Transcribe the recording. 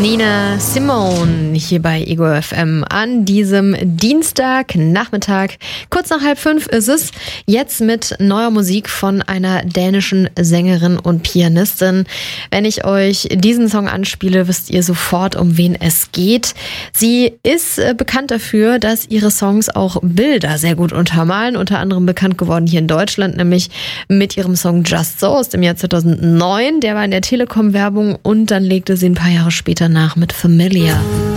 Nina Simone hier bei Ego FM an diesem Dienstagnachmittag. Kurz nach 4:30 ist es. Jetzt mit neuer Musik von einer dänischen Sängerin und Pianistin. Wenn ich euch diesen Song anspiele, wisst ihr sofort, um wen es geht. Sie ist bekannt dafür, dass ihre Songs auch Bilder sehr gut untermalen. Unter anderem bekannt geworden hier in Deutschland, nämlich mit ihrem Song Just So aus dem Jahr 2009. Der war in der Telekom-Werbung und dann legte sie ein paar Jahre später nach mit Familiar.